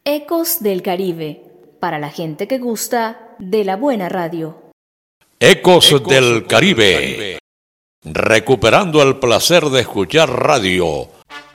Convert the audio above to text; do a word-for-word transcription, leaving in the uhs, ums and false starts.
Ecos del Caribe, para la gente que gusta de la buena radio. Ecos, Ecos del Caribe, Caribe, recuperando el placer de escuchar radio